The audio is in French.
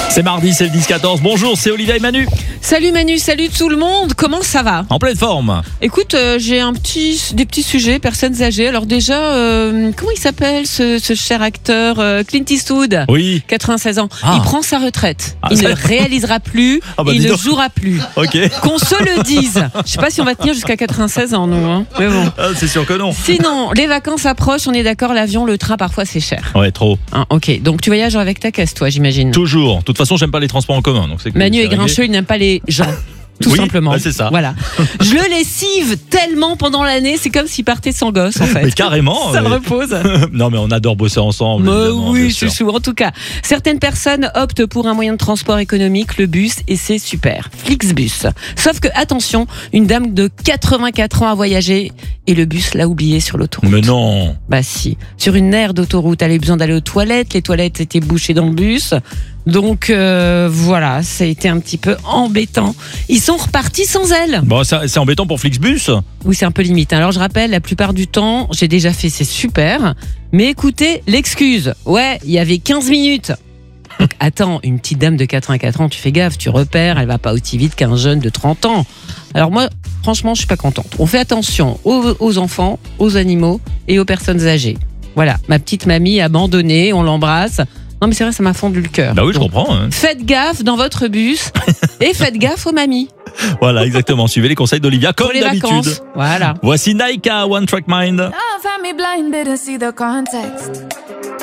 C'est mardi, c'est le 10-14. Bonjour, c'est Olivia et Manu. Salut Manu, salut tout le monde, comment ça va? En pleine forme. Écoute, j'ai des petits sujets, personnes âgées. Alors déjà, comment il s'appelle ce cher acteur Clint Eastwood? Oui. 96 ans. Ah. Il prend sa retraite. Ah, Il ça- ne réalisera plus, Ah bah, il dis ne donc. jouera plus. Ok. Qu'on se le dise. Je sais pas si on va tenir jusqu'à 96 ans, nous. Hein. Mais bon. Ah, c'est sûr que non. Sinon, les vacances approchent, on est d'accord, l'avion, le train, parfois c'est cher. Ouais, trop. Hein, ok, donc tu voyages avec ta caisse, toi, j'imagine. Toujours. De toute façon, j'aime pas les transports en commun. Donc c'est cool, Manu c'est est réglé. grincheux, il n'aime pas les gens. Tout Oui, simplement. bah, c'est ça. Voilà. Je le lessive tellement pendant l'année, c'est comme s'il partait sans gosse en fait. Mais carrément. Ça le mais- repose. Non, mais on adore bosser ensemble. Mais évidemment, oui, bien sûr. chouchou. En tout cas, certaines personnes optent pour un moyen de transport économique, le bus, et c'est super. Flixbus. Sauf que, attention, une dame de 84 ans a voyagé et le bus l'a oublié sur l'autoroute. Mais non. Bah si. Sur une aire d'autoroute, elle a eu besoin d'aller aux toilettes. Les toilettes étaient bouchées dans le bus. Donc voilà, ça a été un petit peu embêtant. Ils sont repartis sans elle. Bon, ça, c'est embêtant pour Flixbus. Oui, c'est un peu limite. Alors je rappelle, la plupart du temps, j'ai déjà fait, c'est super. Mais écoutez, l'excuse. Ouais, il y avait 15 minutes. Donc attends, une petite dame de 84 ans, tu fais gaffe, tu repères, elle va pas aussi vite qu'un jeune de 30 ans. Alors moi, franchement, je suis pas contente. On fait attention aux enfants, aux animaux et aux personnes âgées. Voilà, ma petite mamie abandonnée, on l'embrasse. Non mais c'est vrai, ça m'a fondu le cœur. Bah oui, je Donc, comprends. Hein. faites gaffe dans votre bus et faites gaffe aux mamies Voilà, exactement. Suivez les conseils d'Olivia comme pour les d'habitude. vacances. Voilà. Voici Naika, One Track Mind. Love had me blinded to see the context.